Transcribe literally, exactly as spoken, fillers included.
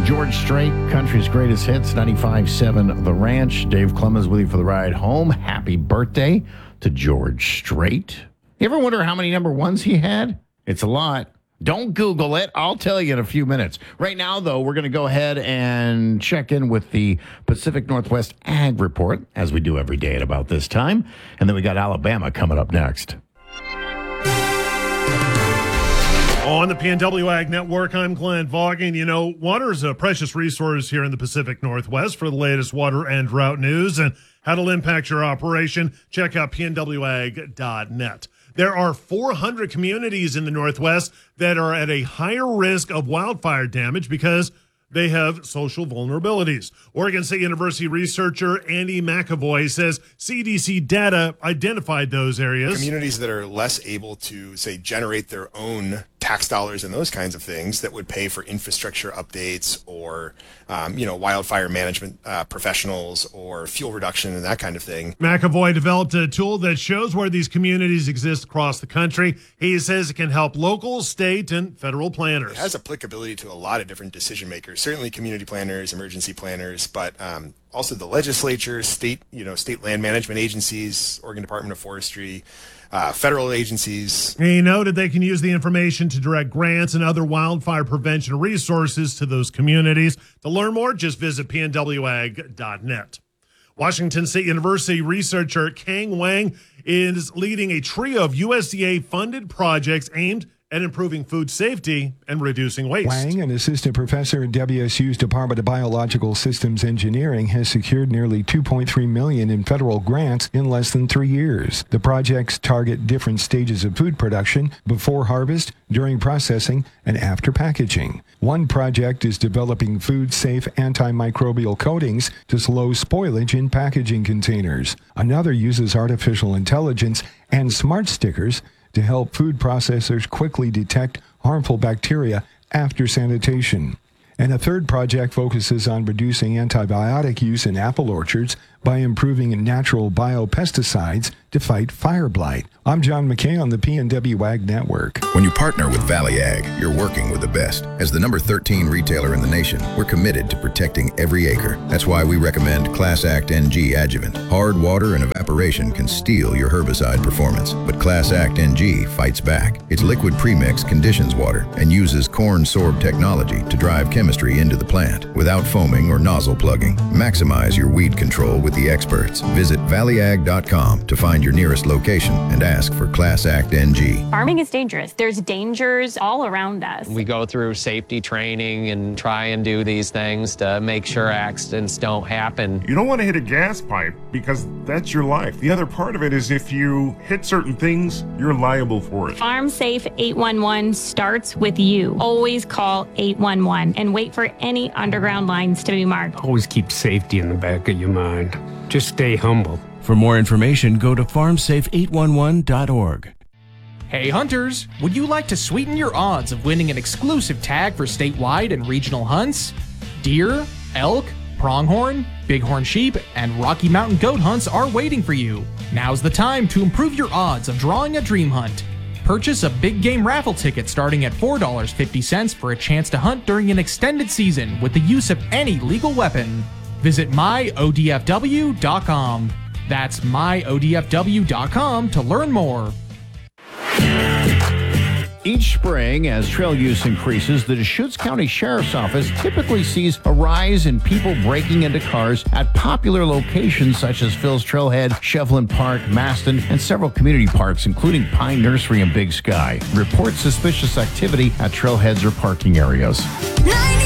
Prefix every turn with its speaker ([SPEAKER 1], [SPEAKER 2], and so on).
[SPEAKER 1] George Strait, country's greatest hits, ninety-five point seven The Ranch. Dave Clemens with you for the ride home. Happy birthday to George Strait. You ever wonder how many number ones he had? It's a lot. Don't Google it. I'll tell you in a few minutes. Right now, though, we're going to go ahead and check in with the Pacific Northwest Ag Report, as we do every day at about this time. And then we got Alabama coming up next.
[SPEAKER 2] On the P N W Ag Network, I'm Glenn Vaughan. You know, water is a precious resource here in the Pacific Northwest. For the latest water and drought news and how it'll impact your operation, check out P N W ag dot net. There are four hundred communities in the Northwest that are at a higher risk of wildfire damage because they have social vulnerabilities. Oregon State University researcher Andy McAvoy says C D C data identified those areas.
[SPEAKER 3] Communities that are less able to, say, generate their own tax dollars and those kinds of things that would pay for infrastructure updates or, um, you know, wildfire management uh, professionals or fuel reduction and that kind of thing.
[SPEAKER 2] McAvoy developed a tool that shows where these communities exist across the country. He says it can help local, state, and federal planners.
[SPEAKER 3] It has applicability to a lot of different decision makers, certainly community planners, emergency planners, but um, also the legislature, state, you know, state land management agencies, Oregon Department of Forestry, Uh, federal agencies.
[SPEAKER 2] He noted they can use the information to direct grants and other wildfire prevention resources to those communities. To learn more, just visit P N W ag dot net. Washington State University researcher Kang Wang is leading a trio of U S D A-funded projects aimed at improving food safety and reducing waste.
[SPEAKER 4] Wang, an assistant professor at W S U's Department of Biological Systems Engineering, has secured nearly two point three million dollars in federal grants in less than three years. The projects target different stages of food production, before harvest, during processing, and after packaging. One project is developing food-safe antimicrobial coatings to slow spoilage in packaging containers. Another uses artificial intelligence and smart stickers to help food processors quickly detect harmful bacteria after sanitation. And a third project focuses on reducing antibiotic use in apple orchards by improving natural biopesticides to fight fire blight. I'm John McKay on the P N W Ag Network.
[SPEAKER 5] When you partner with Valley Ag, you're working with the best. As the number thirteen retailer in the nation, we're committed to protecting every acre. That's why we recommend Class Act N G adjuvant. Hard water and evaporation can steal your herbicide performance, but Class Act N G fights back. Its liquid premix conditions water and uses corn sorb technology to drive chemistry into the plant without foaming or nozzle plugging. Maximize your weed control with the experts. Visit valley ag dot com to find your nearest location and ask for Class Act N G.
[SPEAKER 6] Farming is dangerous. There's dangers all around us.
[SPEAKER 7] We go through safety training and try and do these things to make sure accidents don't happen.
[SPEAKER 8] You don't want to hit a gas pipe because that's your life. The other part of it is if you hit certain things, you're liable for it.
[SPEAKER 6] Farm Safe eight one one starts with you. Always call eight one one and wait for any underground lines to be marked.
[SPEAKER 9] Always keep safety in the back of your mind. Just stay humble.
[SPEAKER 10] For more information, go to farm safe eight one one dot org.
[SPEAKER 11] Hey hunters, would you like to sweeten your odds of winning an exclusive tag for statewide and regional hunts? Deer, elk, pronghorn, bighorn sheep, and Rocky Mountain goat hunts are waiting for you. Now's the time to improve your odds of drawing a dream hunt. Purchase a big game raffle ticket starting at four dollars and fifty cents for a chance to hunt during an extended season with the use of any legal weapon. Visit my O D F W dot com. That's my O D F W dot com to learn more.
[SPEAKER 1] Each spring, as trail use increases, the Deschutes County Sheriff's Office typically sees a rise in people breaking into cars at popular locations such as Phil's Trailhead, Shevlin Park, Maston, and several community parks, including Pine Nursery and Big Sky. Report suspicious activity at trailheads or parking areas.